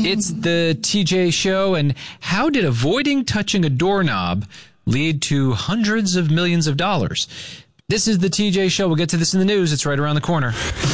It's the TJ Show. And how did avoiding touching a doorknob lead to hundreds of millions of dollars? This is the TJ Show. We'll get to this in the news. It's right around the corner.